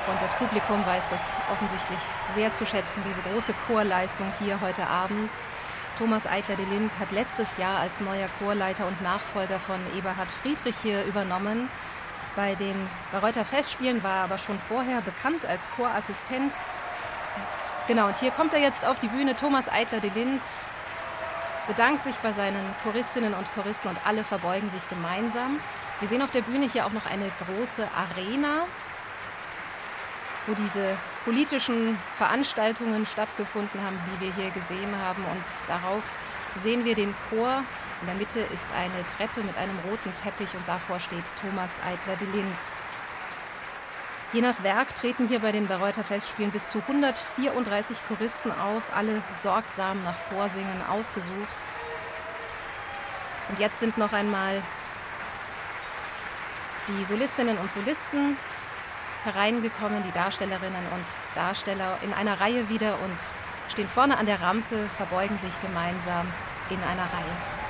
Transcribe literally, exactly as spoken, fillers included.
Und das Publikum weiß das offensichtlich sehr zu schätzen, diese große Chorleistung hier heute Abend. Thomas Eitler de Lindt hat letztes Jahr als neuer Chorleiter und Nachfolger von Eberhard Friedrich hier übernommen. Bei den Bayreuther Festspielen war er aber schon vorher bekannt als Chorassistent. Genau, und hier kommt er jetzt auf die Bühne. Thomas Eitler de Lindt bedankt sich bei seinen Choristinnen und Choristen und alle verbeugen sich gemeinsam. Wir sehen auf der Bühne hier auch noch eine große Arena, wo diese politischen Veranstaltungen stattgefunden haben, die wir hier gesehen haben. Und darauf sehen wir den Chor. In der Mitte ist eine Treppe mit einem roten Teppich und davor steht Thomas Eitler de Lindt. Je nach Werk treten hier bei den Bayreuther Festspielen bis zu hundertvierunddreißig Choristen auf, alle sorgsam nach Vorsingen ausgesucht. Und jetzt sind noch einmal die Solistinnen und Solisten hereingekommen, die Darstellerinnen und Darsteller in einer Reihe wieder und stehen vorne an der Rampe, verbeugen sich gemeinsam in einer Reihe.